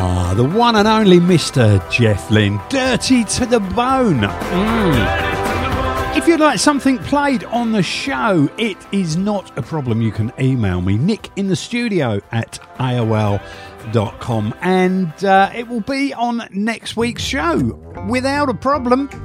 The one and only Mr. Jeff Lynne, Dirty to the Bone. If you'd like something played on the show, it is not a problem. You can email me, nickinthestudio@aol.com, and it will be on next week's show without a problem.